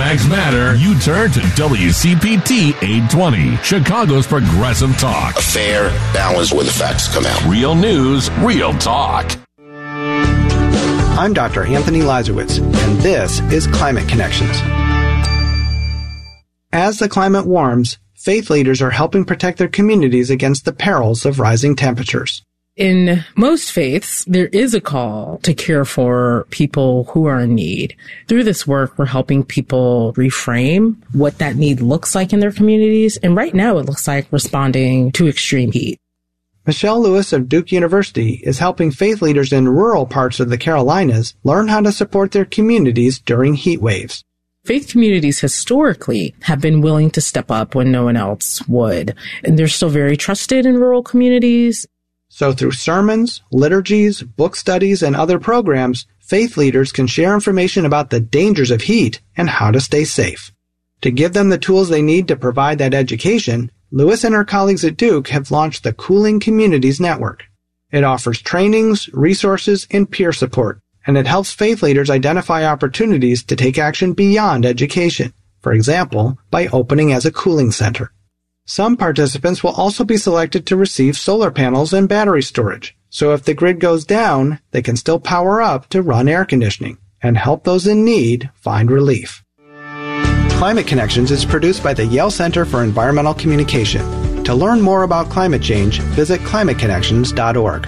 facts matter, you turn to WCPT 820, Chicago's Progressive Talk. A fair balance where the facts come out. Real news, real talk. I'm Dr. Anthony Lazarowitz, and this is Climate Connections. As the climate warms, faith leaders are helping protect their communities against the perils of rising temperatures. In most faiths, there is a call to care for people who are in need. Through this work, we're helping people reframe what that need looks like in their communities. And right now, it looks like responding to extreme heat. Michelle Lewis of Duke University is helping faith leaders in rural parts of the Carolinas learn how to support their communities during heat waves. Faith communities historically have been willing to step up when no one else would. And they're still very trusted in rural communities. So through sermons, liturgies, book studies, and other programs, faith leaders can share information about the dangers of heat and how to stay safe. To give them the tools they need to provide that education, Lewis and her colleagues at Duke have launched the Cooling Communities Network. It offers trainings, resources, and peer support, and it helps faith leaders identify opportunities to take action beyond education, for example, by opening as a cooling center. Some participants will also be selected to receive solar panels and battery storage, so if the grid goes down, they can still power up to run air conditioning and help those in need find relief. Climate Connections is produced by the Yale Center for Environmental Communication. To learn more about climate change, visit climateconnections.org.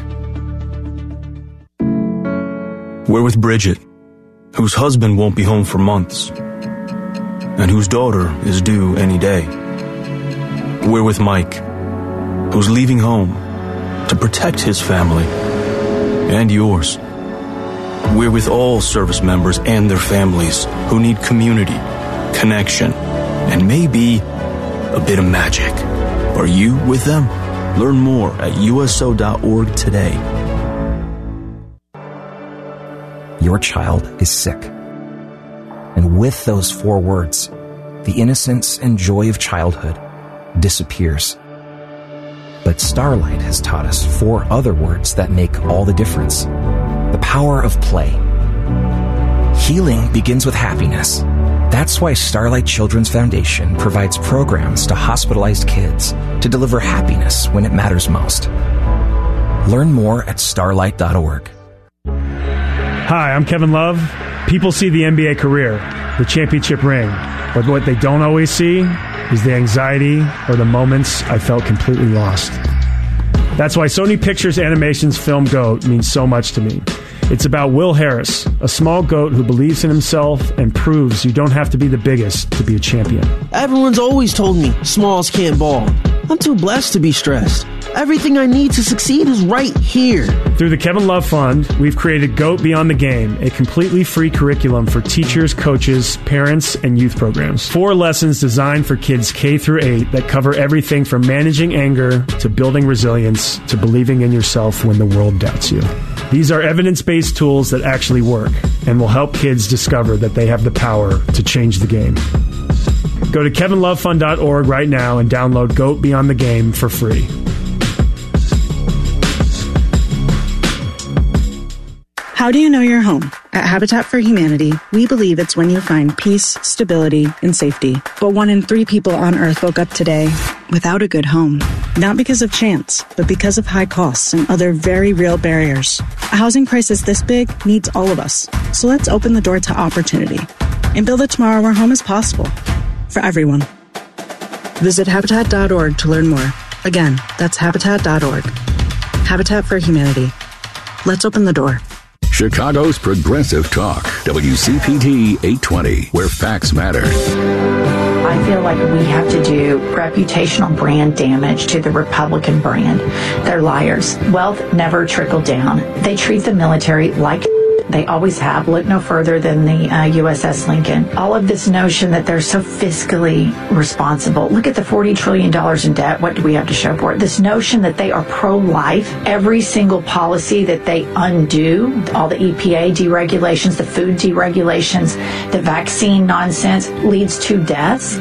We're with Bridget, whose husband won't be home for months, and whose daughter is due any day. We're with Mike, who's leaving home to protect his family and yours. We're with all service members and their families who need community, connection, and maybe a bit of magic. Are you with them? Learn more at USO.org today. Your child is sick. And with those 4 words, the innocence and joy of childhood disappears. But Starlight has taught us 4 other words that make all the difference. The power of play. Healing begins with happiness. That's why Starlight Children's Foundation provides programs to hospitalized kids to deliver happiness when it matters most. Learn more at starlight.org. Hi, I'm Kevin Love. People see the NBA career, the championship ring, but what they don't always see is the anxiety or the moments I felt completely lost. That's why Sony Pictures Animation's film GOAT means so much to me. It's about Will Harris, a small goat who believes in himself and proves you don't have to be the biggest to be a champion. Everyone's always told me smalls can't ball. I'm too blessed to be stressed. Everything I need to succeed is right here. Through the Kevin Love Fund, we've created GOAT Beyond the Game, a completely free curriculum for teachers, coaches, parents, and youth programs. 4 lessons designed for kids K through 8 that cover everything from managing anger to building resilience to believing in yourself when the world doubts you. These are evidence-based tools that actually work and will help kids discover that they have the power to change the game. Go to kevinlovefund.org right now and download GOAT Beyond the Game for free. How do you know you're home? At Habitat for Humanity, we believe it's when you find peace, stability, and safety. But 1 in 3 people on Earth woke up today without a good home. Not because of chance, but because of high costs and other very real barriers. A housing crisis this big needs all of us. So let's open the door to opportunity and build a tomorrow where home is possible for everyone. Visit Habitat.org to learn more. Again, that's Habitat.org. Habitat for Humanity. Let's open the door. Chicago's Progressive Talk, WCPT 820, where facts matter. I feel like we have to do reputational brand damage to the Republican brand. They're liars. Wealth never trickled down. They treat the military like they always have. Look no further than the USS Lincoln. All of this notion that they're so fiscally responsible. Look at the $40 trillion in debt. What do we have to show for it? This notion that they are pro-life. Every single policy that they undo, all the EPA deregulations, the food deregulations, the vaccine nonsense leads to deaths.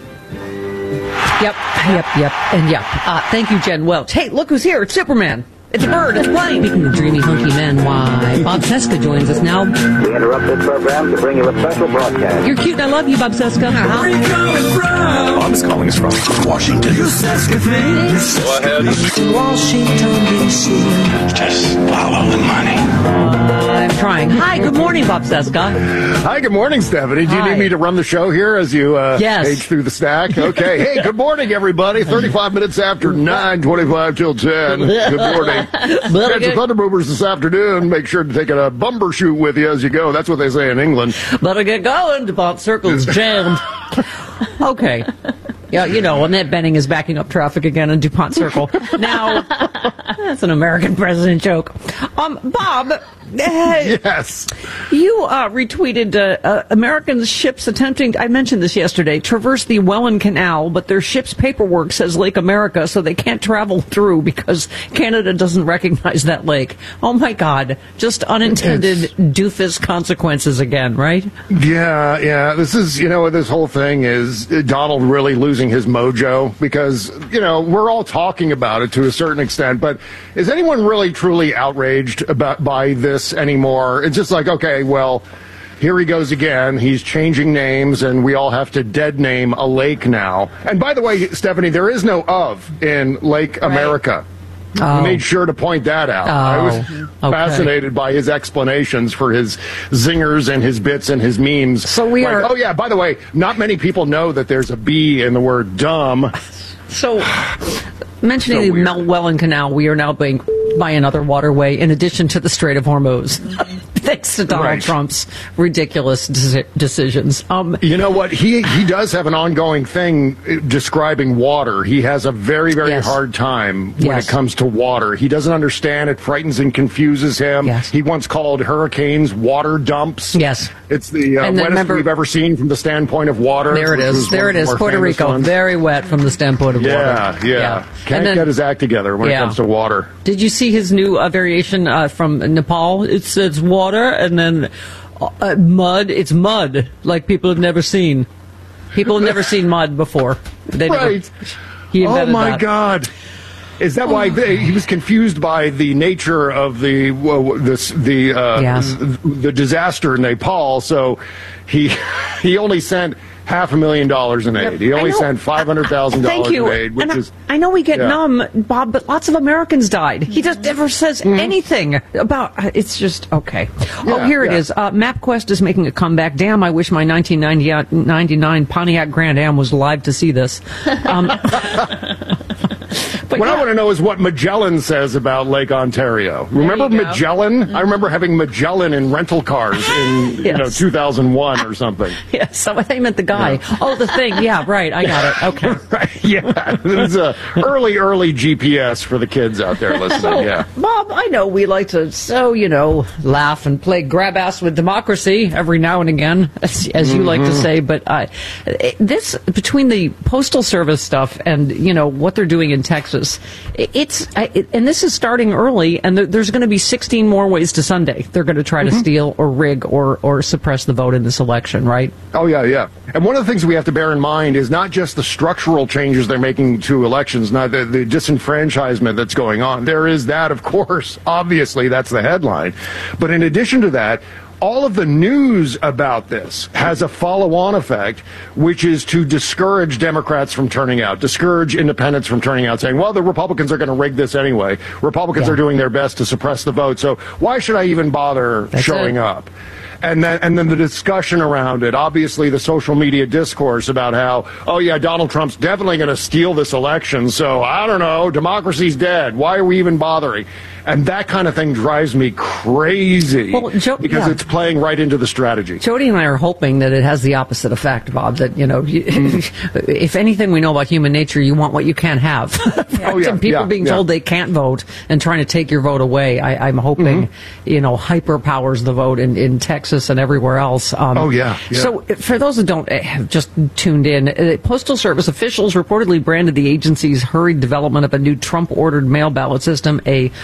Yep. And thank you, Jen Welch. Hey, look who's here. It's Superman. It's a bird. It's playing. Speaking of dreamy, hunky men, why, Bob Cesca joins us now. We interrupt this program to bring you a special broadcast. You're cute and I love you, Bob Cesca. Where are you coming from? Bob is calling us from Washington. You Cesca things. Go ahead. Washington, D.C. Just follow the money. I'm trying. Hi, good morning, Bob Cesca. Hi, good morning, Stephanie. Do you need me to run the show here as you age through the stack? Okay. Hey, good morning, everybody. 35 minutes after 9, 25 till 10. Good morning. Catch the Thunder Movers this afternoon. Make sure to take a bumbershoot with you as you go. That's what they say in England. Better get going. DuPont Circle's jammed. Okay. Yeah, you know, Annette Bening is backing up traffic again in DuPont Circle. Now, that's an American president joke. Bob. Yes. You retweeted American ships attempting, I mentioned this yesterday, traverse the Welland Canal, but their ship's paperwork says Lake America, so they can't travel through because Canada doesn't recognize that lake. Oh, my God. Just unintended doofus consequences again, right? Yeah. This is, this whole thing is Donald really losing his mojo because, we're all talking about it to a certain extent, but is anyone really truly outraged by this anymore? It's just like, okay, well, here he goes again. He's changing names, and we all have to dead name a lake now. And by the way, Stephanie, there is no of in Lake America. I made sure to point that out. I was fascinated by his explanations for his zingers and his bits and his memes. So we are... Oh, yeah, by the way, not many people know that there's a B in the word dumb. So, mentioning the Welland Canal, we are now being by another waterway in addition to the Strait of Hormuz. Thanks to Donald Trump's ridiculous decisions. You know what? He does have an ongoing thing describing water. He has a very, very hard time when it comes to water. He doesn't understand. It frightens and confuses him. Yes. He once called hurricanes water dumps. Yes. It's the wettest we've ever seen from the standpoint of water. There it is. There it is. Puerto Rico. Ones. Very wet from the standpoint of water. Yeah. Can't get his act together when it comes to water. Did you see his new variation from Nepal? It says water and then mud. It's mud, like people have never seen. People have never seen mud before. Oh my God! Is that why he was confused by the nature of the disaster in Nepal? So he only sent $500,000 in aid. He only sent $500,000 in aid, which is... I know we get numb, Bob, but lots of Americans died. He just never says anything about... It's just... Okay. Here it is. MapQuest is making a comeback. Damn, I wish my 1999 Pontiac Grand Am was live to see this. What I want to know is what Magellan says about Lake Ontario. Remember Magellan? I remember having Magellan in rental cars in 2001 or something. Yes, so they meant the guy. Oh, the thing. Yeah, right. I got it. Okay. Yeah, it was a early GPS for the kids out there listening. Bob, I know we like to laugh and play grab ass with democracy every now and again, as you like to say. But this between the Postal Service stuff and what they're doing in Texas. And this is starting early, and there's going to be 16 more ways to Sunday. They're going to try to steal or rig or suppress the vote in this election, right? Oh, yeah. And one of the things we have to bear in mind is not just the structural changes they're making to elections, not the disenfranchisement that's going on. There is that, of course. Obviously, that's the headline. But in addition to that, all of the news about this has a follow-on effect, which is to discourage Democrats from turning out, discourage independents from turning out, saying, well, the Republicans are going to rig this anyway. Republicans are doing their best to suppress the vote, so why should I even bother showing up? And then the discussion around it, obviously the social media discourse about how, Donald Trump's definitely going to steal this election, so I don't know, democracy's dead. Why are we even bothering? And that kind of thing drives me crazy because it's playing right into the strategy. Jody and I are hoping that it has the opposite effect, Bob, that, if anything we know about human nature, you want what you can't have. And people being told they can't vote and trying to take your vote away. I'm hoping, hyper powers the vote in Texas and everywhere else. So for those that don't have just tuned in, Postal Service officials reportedly branded the agency's hurried development of a new Trump-ordered mail ballot system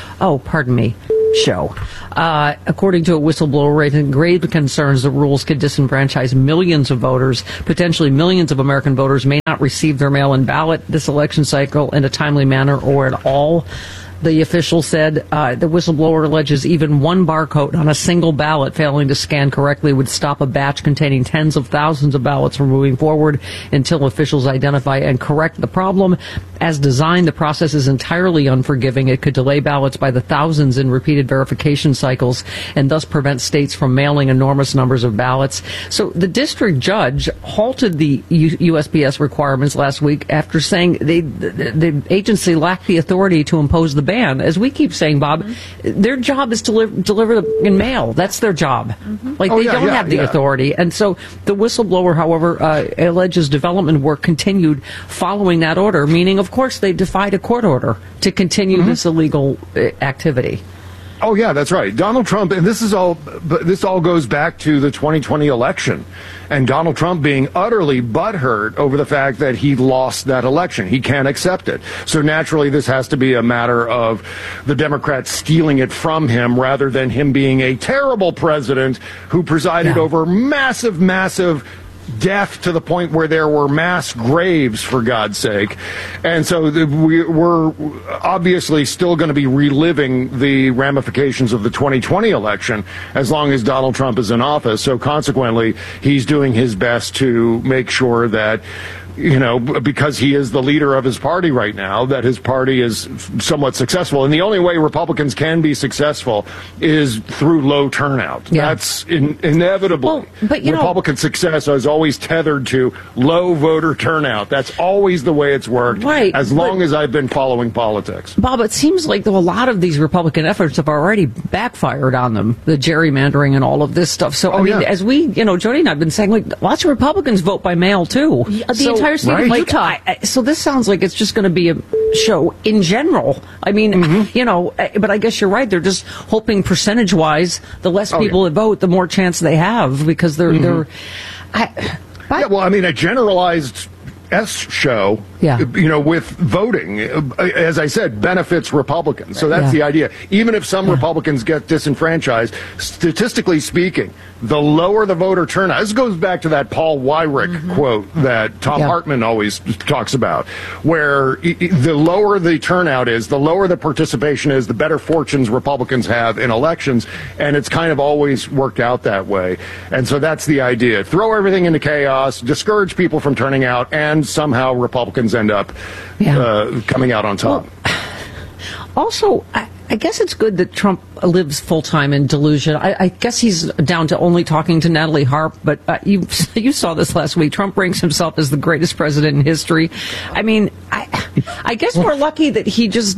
show. According to a whistleblower raising grave concerns, the rules could disenfranchise millions of voters. Potentially millions of American voters may not receive their mail-in ballot this election cycle in a timely manner or at all. The official said the whistleblower alleges even one barcode on a single ballot failing to scan correctly would stop a batch containing tens of thousands of ballots from moving forward until officials identify and correct the problem. As designed, the process is entirely unforgiving. It could delay ballots by the thousands in repeated verification cycles and thus prevent states from mailing enormous numbers of ballots. So the district judge halted the USPS requirements last week after saying the agency lacked the authority to impose the ban. As we keep saying, Bob, their job is to deliver in mail. That's their job. They don't have the authority. And so the whistleblower, however, alleges development work continued following that order, meaning, of course, they defied a court order to continue this illegal activity. Oh, yeah, that's right. Donald Trump, and this all goes back to the 2020 election, and Donald Trump being utterly butthurt over the fact that he lost that election. He can't accept it. So naturally, this has to be a matter of the Democrats stealing it from him rather than him being a terrible president who presided over massive death to the point where there were mass graves, for God's sake. And so we're obviously still going to be reliving the ramifications of the 2020 election as long as Donald Trump is in office. So consequently, he's doing his best to make sure that, because he is the leader of his party right now, that his party is somewhat successful. And the only way Republicans can be successful is through low turnout. That's inevitably. But Republican success is always tethered to low voter turnout. That's always the way it's worked, as long as I've been following politics. Bob, it seems like a lot of these Republican efforts have already backfired on them, the gerrymandering and all of this stuff. So, as we, Jody and I have been saying, lots of Republicans vote by mail, too. The entire state of Utah. So this sounds like it's just going to be a show in general. I mean, but I guess you're right. They're just hoping percentage-wise, the less people that vote, the more chance they have, because they're a generalized show, with voting, as I said, benefits Republicans. So that's the idea. Even if some Republicans get disenfranchised, statistically speaking, the lower the voter turnout, this goes back to that Paul Weyrich quote that Tom Hartman always talks about, where the lower the turnout is, the lower the participation is, the better fortunes Republicans have in elections, and it's kind of always worked out that way. And so that's the idea. Throw everything into chaos, discourage people from turning out, and somehow Republicans end up coming out on top. Also, I guess it's good that Trump lives full-time in delusion. I guess he's down to only talking to Natalie Harp, but you saw this last week. Trump ranks himself as the greatest president in history. I mean, I guess we're lucky that he just,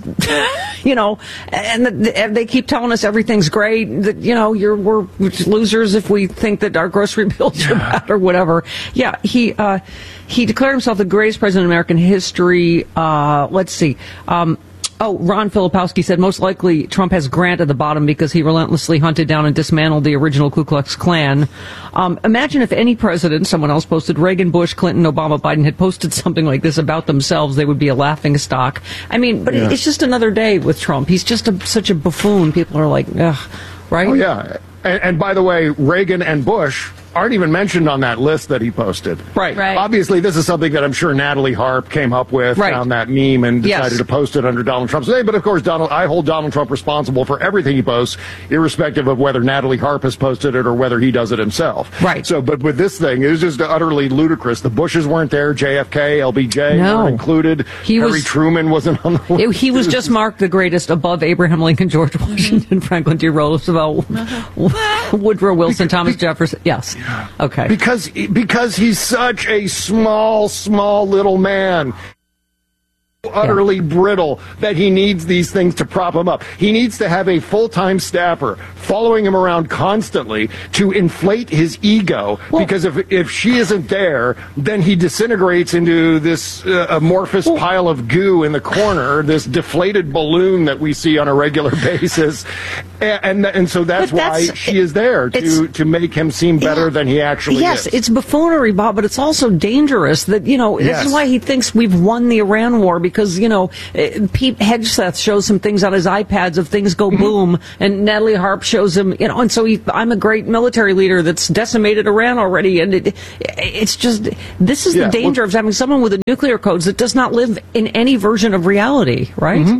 and they keep telling us everything's great, that, we're losers if we think that our grocery bills are bad or whatever. Yeah, he declared himself the greatest president in American history. Let's see. Ron Filipowski said most likely Trump has Grant at the bottom because he relentlessly hunted down and dismantled the original Ku Klux Klan. Imagine if any president, someone else posted, Reagan, Bush, Clinton, Obama, Biden, had posted something like this about themselves, they would be a laughing stock. I mean, but it's just another day with Trump. He's just such a buffoon. People are like, ugh, right? Oh, yeah. And by the way, Reagan and Bush aren't even mentioned on that list that he posted. Right. Obviously, this is something that I'm sure Natalie Harp came up with, found that meme, and decided to post it under Donald Trump's name. But of course, I hold Donald Trump responsible for everything he posts, irrespective of whether Natalie Harp has posted it or whether he does it himself. Right. So, but with this thing, it was just utterly ludicrous. The Bushes weren't there, JFK, LBJ weren't included. Harry Truman wasn't on the list. He was just marked the greatest above Abraham Lincoln, George Washington, Franklin D. Roosevelt, Woodrow Wilson, Thomas Jefferson. Yes. Okay. Because he's such a small little man. Utterly brittle that he needs these things to prop him up. He needs to have a full-time staffer following him around constantly to inflate his ego, because if she isn't there, then he disintegrates into this amorphous pile of goo in the corner, this deflated balloon that we see on a regular basis. And so that's why she is there, to make him seem better than he actually is. Yes, it's buffoonery, Bob, but it's also dangerous that, this is why he thinks we've won the Iran war, because, Pete Hegseth shows some things on his iPads of things go boom, and Natalie Harp shows him, and so I'm a great military leader that's decimated Iran already, and it's just, this is the danger of having someone with a nuclear codes that does not live in any version of reality, right?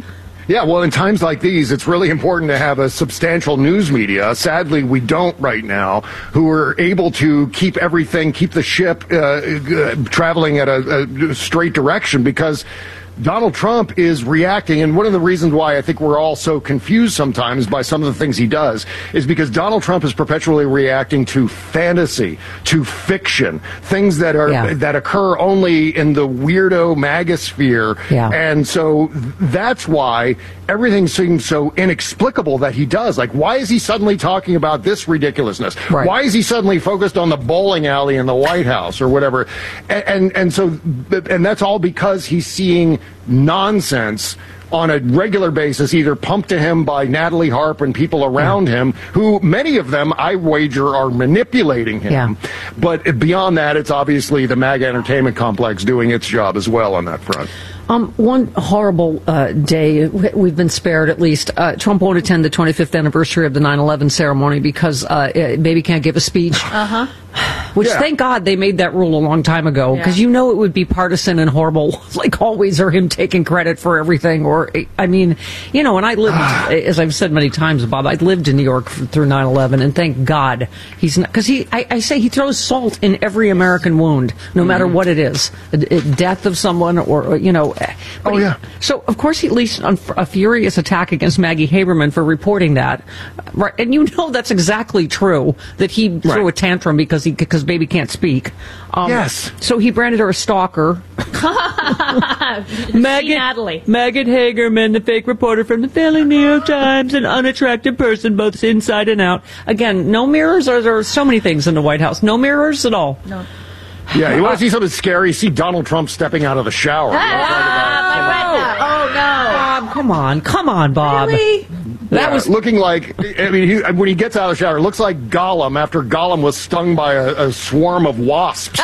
Yeah, well, in times like these, it's really important to have a substantial news media. Sadly, we don't right now, who are able to keep the ship traveling at a straight direction, because Donald Trump is reacting, and one of the reasons why I think we're all so confused sometimes by some of the things he does is because Donald Trump is perpetually reacting to fantasy, to fiction, things that are that occur only in the weirdo magosphere. Yeah. And so that's why everything seems so inexplicable that he does. Like, why is he suddenly talking about this ridiculousness? Right. Why is he suddenly focused on the bowling alley in the White House or whatever? And that's all because he's seeing nonsense on a regular basis, either pumped to him by Natalie Harp and people around him, who many of them, I wager, are manipulating him. Yeah. But beyond that, it's obviously the MAGA entertainment complex doing its job as well on that front. One horrible day, we've been spared at least. Trump won't attend the 25th anniversary of the 9/11 ceremony because baby can't give a speech. Uh-huh. Which, thank God, they made that rule a long time ago, because it would be partisan and horrible, like always, or him taking credit for everything. Or, I mean, and I lived, as I've said many times, Bob, I lived in New York through 9/11, and thank God he's not, because I say he throws salt in every American wound, no matter what it is, death of someone or, so, of course, he leashed a furious attack against Maggie Haberman for reporting that. Right. And that's exactly true, that he threw a tantrum because baby can't speak. Yes. So he branded her a stalker. Natalie. Maggot Hagerman, the fake reporter from the failing New York Times, an unattractive person, both inside and out. Again, no mirrors, or there are so many things in the White House. No mirrors at all. No. Yeah, you want to see something scary? See Donald Trump stepping out of the shower. Oh, no. Come on, Bob. Really? That was looking like, when he gets out of the shower, it looks like Gollum after Gollum was stung by a swarm of wasps.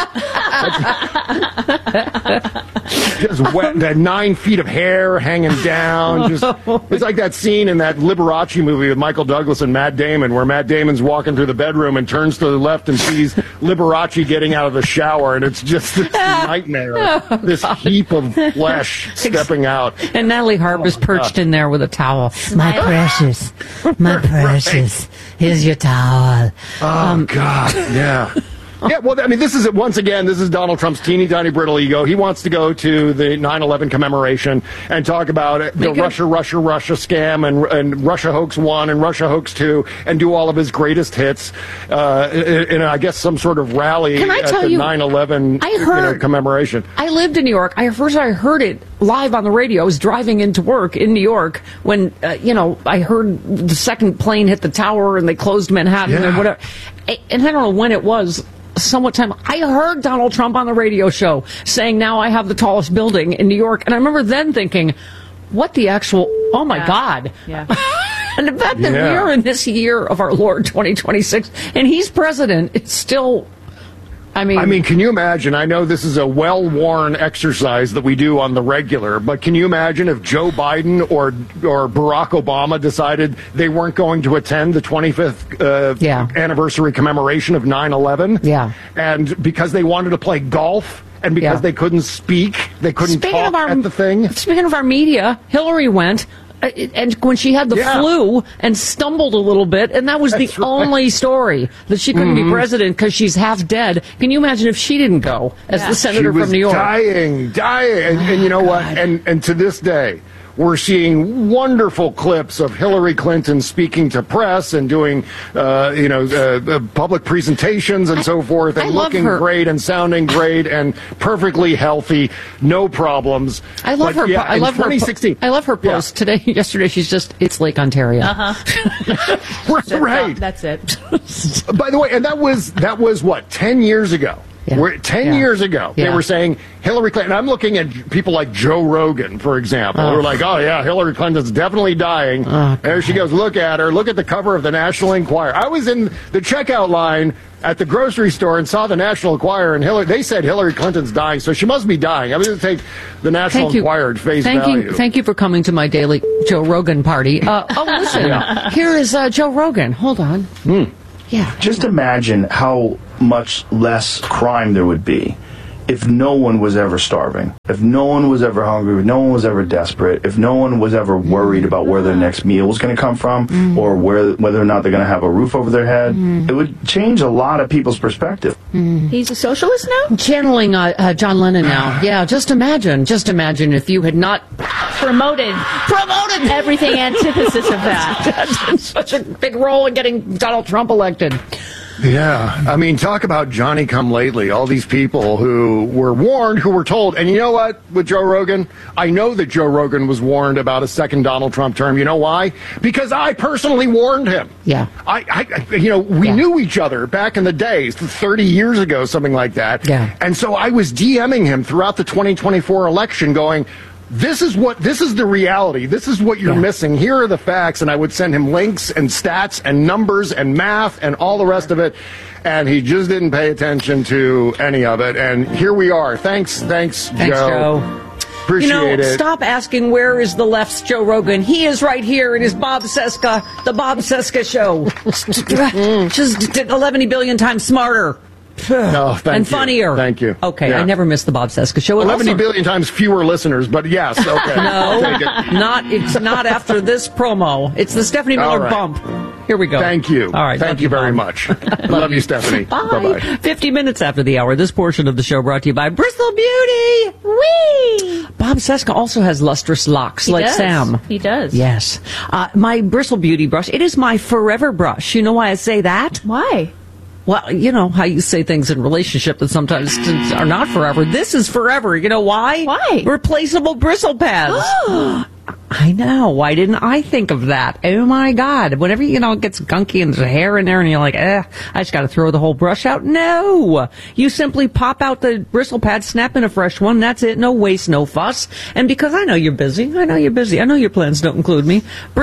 Just wet, that 9 feet of hair hanging down. It's like that scene in that Liberace movie with Michael Douglas and Matt Damon, where Matt Damon's walking through the bedroom and turns to the left and sees Liberace getting out of the shower, and it's just this nightmare, this heap of flesh stepping out. And Natalie Harp is perched in there with a towel. My precious, here's your towel. Oh, God, yeah. Yeah, well, this is Donald Trump's teeny tiny brittle ego. He wants to go to the 9/11 commemoration and talk about the Russia scam and Russia hoax 1 and Russia hoax 2 and do all of his greatest hits in, I guess, some sort of rally at the 9/11 commemoration. I lived in New York. I heard it live on the radio. I was driving into work in New York when, I heard the second plane hit the tower and they closed Manhattan and whatever. And I don't know when it was. Somewhat time. I heard Donald Trump on the radio show saying, now I have the tallest building in New York. And I remember then thinking, what the actual, oh my God. Yeah. And the fact that we're in this year of our Lord 2026 and he's president, it's still, I mean, can you imagine? I know this is a well-worn exercise that we do on the regular, but can you imagine if Joe Biden or Barack Obama decided they weren't going to attend the 25th anniversary commemoration of 9/11? Yeah. And because they wanted to play golf and because they couldn't speak, they couldn't talk at the thing? Speaking of our media, Hillary went. And when she had the flu and stumbled a little bit, and that was the only story, that she couldn't be president because she's half dead. Can you imagine if she didn't go as the senator from New York? Dying. And you know what? And to this day, we're seeing wonderful clips of Hillary Clinton speaking to press and doing, public presentations and so forth, and looking great and sounding great and perfectly healthy, no problems. I love her. I love her. 2016. I love her post today. Yesterday, she's just, it's Lake Ontario. Right. That's it. By the way, and that was what, 10 years ago. Yeah. 10 years ago, they were saying Hillary Clinton. I'm looking at people like Joe Rogan, for example. Who are like, oh, yeah, Hillary Clinton's definitely dying. There she goes. Look at her. Look at the cover of the National Enquirer. I was in the checkout line at the grocery store and saw the National Enquirer, and they said Hillary Clinton's dying, so she must be dying. I'm going to take the National Enquirer at face value. Thank you for coming to my daily Joe Rogan party. Listen, here is Joe Rogan. Hold on. Yeah. Just imagine how much less crime there would be if no one was ever starving, if no one was ever hungry, if no one was ever desperate, if no one was ever worried about where their next meal was going to come from, or whether or not they're going to have a roof over their head, it would change a lot of people's perspective. He's a socialist now? Channeling John Lennon now. Yeah, just imagine if you had not promoted everything antithesis of that. Such a big role in getting Donald Trump elected. Yeah, I mean, talk about Johnny come lately. All these people who were warned, who were told, and you know what, with Joe Rogan? I know that Joe Rogan was warned about a second Donald Trump term. You know why? Because I personally warned him. Yeah. We knew each other back in the day, 30 years ago, something like that. Yeah. And so I was DMing him throughout the 2024 election going, this is the reality. This is what you're missing. Here are the facts. And I would send him links and stats and numbers and math and all the rest of it. And he just didn't pay attention to any of it. And here we are. Thanks, Joe. Appreciate it. Stop asking where is the left's Joe Rogan. He is right here in his Bob Cesca, the Bob Cesca Show. Just 11 billion times smarter. No, thank you. Funnier. Thank you. Okay, yeah. I never missed the Bob Cesca Show. 11 billion times fewer listeners, but yes, okay. No, it's not after this promo. It's the Stephanie Miller bump. Here we go. Thank you. All right. Thank you very much. Love you, Stephanie. Bye. 50 minutes after the hour, this portion of the show brought to you by Bristol Beauty. Whee! Bob Cesca also has lustrous locks He like does. Sam. He does. Yes. My Bristol Beauty brush, it is my forever brush. You know why I say that? Why? Well, you know how you say things in relationship that sometimes are not forever. This is forever. You know why? Why? Replaceable bristle pads. I know. Why didn't I think of that? Oh, my God. Whenever, it gets gunky and there's hair in there and you're like, I just got to throw the whole brush out. No. You simply pop out the bristle pad, snap in a fresh one. That's it. No waste, no fuss. And because I know you're busy. I know your plans don't include me.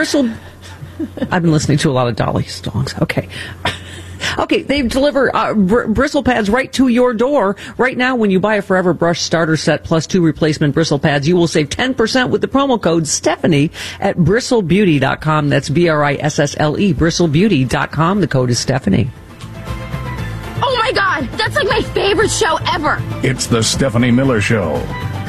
I've been listening to a lot of Dolly songs. Okay. Okay, they deliver bristle pads right to your door. Right now, when you buy a Forever Brush starter set plus 2 replacement bristle pads, you will save 10% with the promo code Stephanie at bristlebeauty.com. That's BRISSLE, bristlebeauty.com. The code is Stephanie. Oh my God, that's like my favorite show ever. It's the Stephanie Miller Show.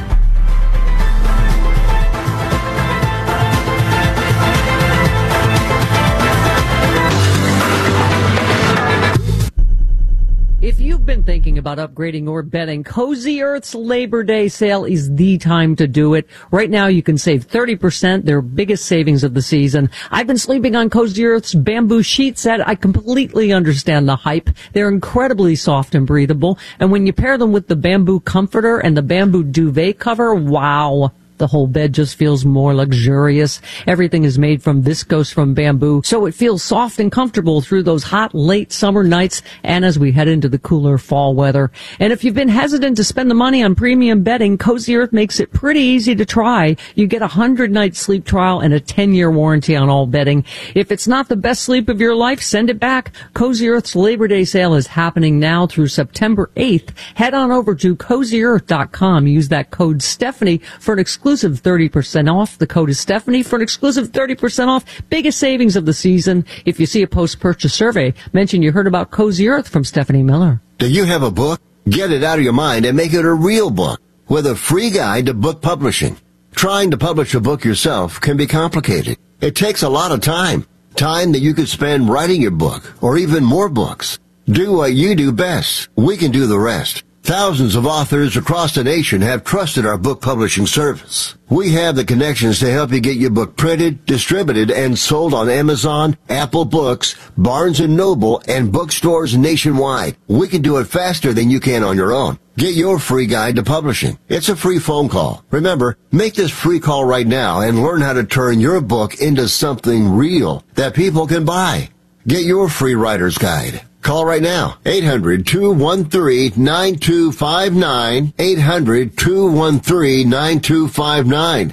If you've been thinking about upgrading or bedding, Cozy Earth's Labor Day sale is the time to do it. Right now you can save 30%, their biggest savings of the season. I've been sleeping on Cozy Earth's bamboo sheet set. I completely understand the hype. They're incredibly soft and breathable. And when you pair them with the bamboo comforter and the bamboo duvet cover, wow. The whole bed just feels more luxurious. Everything is made from viscose from bamboo, so it feels soft and comfortable through those hot, late summer nights and as we head into the cooler fall weather. And if you've been hesitant to spend the money on premium bedding, Cozy Earth makes it pretty easy to try. You get a 100-night sleep trial and a 10-year warranty on all bedding. If it's not the best sleep of your life, send it back. Cozy Earth's Labor Day sale is happening now through September 8th. Head on over to CozyEarth.com. Use that code Stephanie for an exclusive 30% off. The code is Stephanie for an exclusive 30% off. Biggest savings of the season. If you see a post-purchase survey, mention you heard about Cozy Earth from Stephanie Miller. Do you have a book? Get it out of your mind and make it a real book with a free guide to book publishing. Trying to publish a book yourself can be complicated. It takes a lot of time that you could spend writing your book or even more books. Do what you do best. We can do the rest. Thousands of authors across the nation have trusted our book publishing service. We have the connections to help you get your book printed, distributed, and sold on Amazon, Apple Books, Barnes & Noble, and bookstores nationwide. We can do it faster than you can on your own. Get your free guide to publishing. It's a free phone call. Remember, make this free call right now and learn how to turn your book into something real that people can buy. Get your free writer's guide. Call right now, 800-213-9259, 800-213-9259,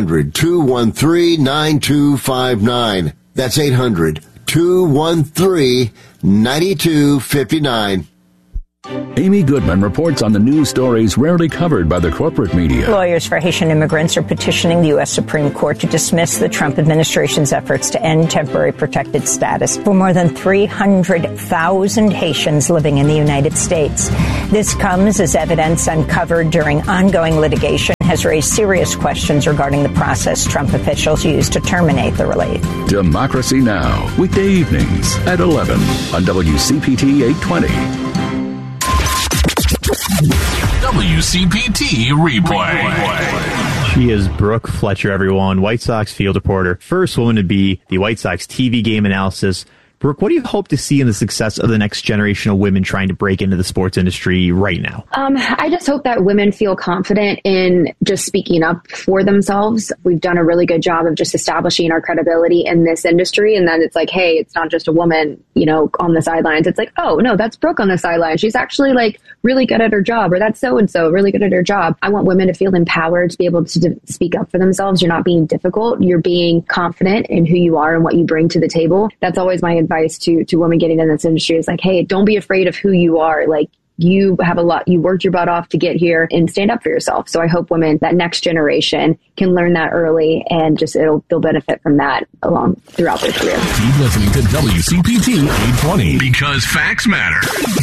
800-213-9259. That's 800-213-9259. Amy Goodman reports on the news stories rarely covered by the corporate media. Lawyers for Haitian immigrants are petitioning the U.S. Supreme Court to dismiss the Trump administration's efforts to end temporary protected status for more than 300,000 Haitians living in the United States. This comes as evidence uncovered during ongoing litigation has raised serious questions regarding the process Trump officials used to terminate the relief. Democracy Now! Weekday evenings at 11 on WCPT 820. WCPT replay. She is Brooke Fletcher, everyone, White Sox field reporter, first woman to be the White Sox TV game analysis. Brooke, what do you hope to see in the success of the next generation of women trying to break into the sports industry right now? I just hope that women feel confident in just speaking up for themselves. We've done a really good job of just establishing our credibility in this industry. And then it's like, hey, it's not just a woman, on the sidelines. It's like, oh, no, that's Brooke on the sidelines. She's actually really good at her job, or that's so-and-so really good at her job. I want women to feel empowered to be able to speak up for themselves. You're not being difficult. You're being confident in who you are and what you bring to the table. That's always my advice to women getting in this industry is like, hey, don't be afraid of who you are. You have you worked your butt off to get here, and stand up for yourself. So I hope women, that next generation, can learn that early, and they'll benefit from that along throughout their career. Keep listening to WCPT 820 because facts matter.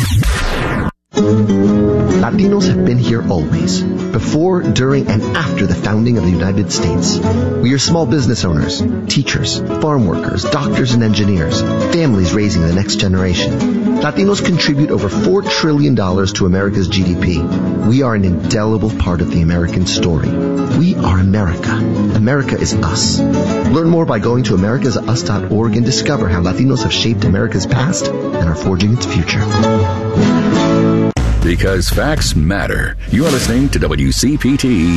Latinos have been here always, before, during, and after the founding of the United States. We are small business owners, teachers, farm workers, doctors and engineers, families raising the next generation. Latinos contribute over $4 trillion to America's GDP. We are an indelible part of the American story. We are America. America is us. Learn more by going to americasus.org and discover how Latinos have shaped America's past and are forging its future. Because facts matter. You are listening to WCPT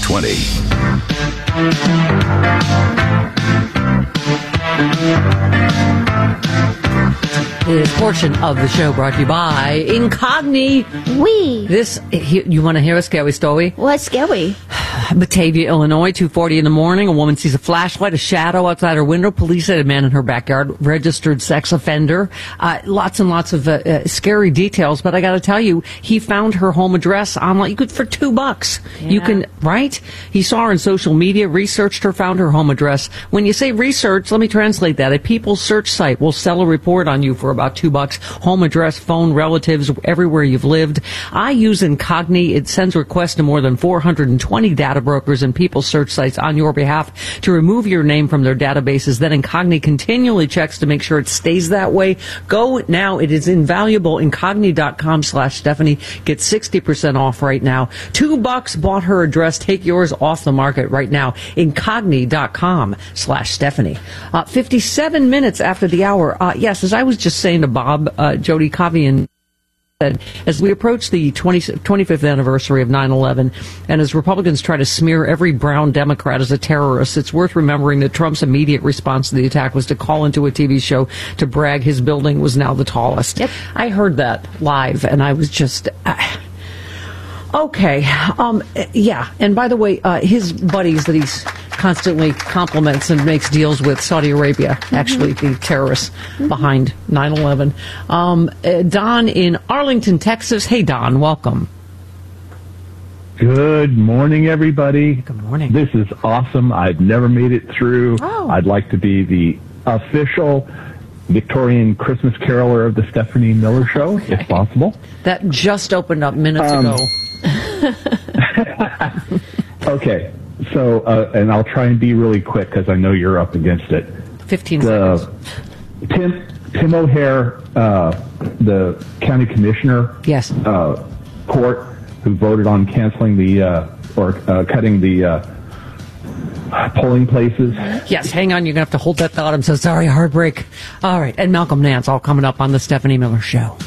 820. This portion of the show brought to you by Incogni. You want to hear a scary story? What's scary? Batavia, Illinois, 2:40 in the morning. A woman sees a flashlight, a shadow outside her window. Police said a man in her backyard, registered sex offender. Lots and lots of scary details. But I got to tell you, he found her home address online. You could for $2. Yeah. You can, right? He saw her on social media, researched her, found her home address. When you say research, let me translate that. A People's search site will sell a report on you for about $2. Home address, phone, relatives, everywhere you've lived. I use Incogni. It sends requests to more than 420 data brokers and people search sites on your behalf to remove your name from their databases. Then Incogni continually checks to make sure it stays that way. Go now. It is invaluable. Incogni.com/Stephanie. Get 60% off right now. $2 bought her address. Take yours off the market right now. Incogni.com/Stephanie. 57 minutes after the hour. Yes, as I was just saying to Bob, Jody Kavian, as we approach the 25th anniversary of 9/11, and as Republicans try to smear every brown Democrat as a terrorist, it's worth remembering that Trump's immediate response to the attack was to call into a TV show to brag his building was now the tallest. Yep. I heard that live, and I was just... Okay. Yeah. And by the way, his buddies that he's constantly compliments and makes deals with, Saudi Arabia, actually the terrorists behind 9/11. Don in Arlington, Texas. Hey, Don, welcome. Good morning, everybody. Good morning. This is awesome. I've never made it through. Oh. I'd like to be the official Victorian Christmas caroler of the Stephanie Miller Show, if possible. That just opened up minutes ago. Okay, so, and I'll try and be really quick because I know you're up against it. 15 seconds. Tim O'Hare, the county commissioner, yes, court, who voted on canceling cutting the polling places. Yes, hang on, you're going to have to hold that thought. I'm so sorry, heartbreak. All right, and Malcolm Nance, all coming up on the Stephanie Miller Show.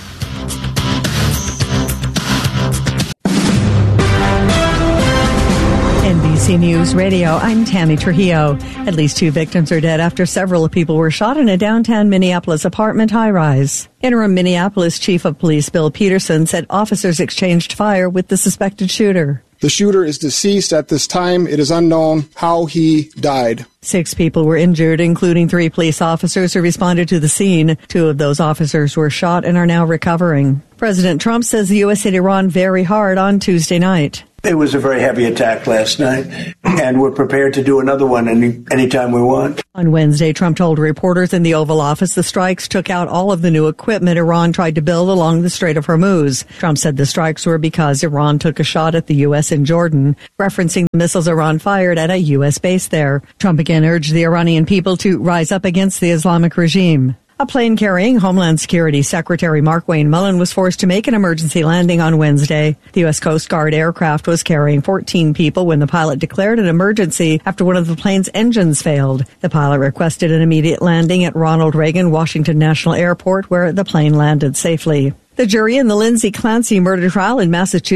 NBC News Radio, I'm Tammy Trujillo. At least 2 victims are dead after several people were shot in a downtown Minneapolis apartment high-rise. Interim Minneapolis Chief of Police Bill Peterson said officers exchanged fire with the suspected shooter. The shooter is deceased at this time. It is unknown how he died. 6 people were injured, including 3 police officers who responded to the scene. 2 of those officers were shot and are now recovering. President Trump says the U.S. hit Iran very hard on Tuesday night. It was a very heavy attack last night, and we're prepared to do another one anytime we want. On Wednesday, Trump told reporters in the Oval Office the strikes took out all of the new equipment Iran tried to build along the Strait of Hormuz. Trump said the strikes were because Iran took a shot at the U.S. in Jordan, referencing the missiles Iran fired at a U.S. base there. Trump again urged the Iranian people to rise up against the Islamic regime. A plane carrying Homeland Security Secretary Mark Wayne Mullen was forced to make an emergency landing on Wednesday. The U.S. Coast Guard aircraft was carrying 14 people when the pilot declared an emergency after one of the plane's engines failed. The pilot requested an immediate landing at Ronald Reagan Washington National Airport, where the plane landed safely. The jury in the Lindsay Clancy murder trial in Massachusetts